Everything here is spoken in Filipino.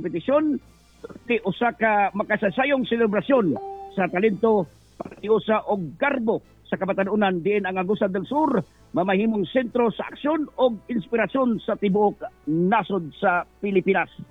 kompetisyon ti usa ka makasasayong selebrasyon sa talento patiusa og garbo sa kabatanunan diin ang Agusan del Sur mamahimong sentro sa aksyon og inspirasyon sa tibuok nasod sa Pilipinas.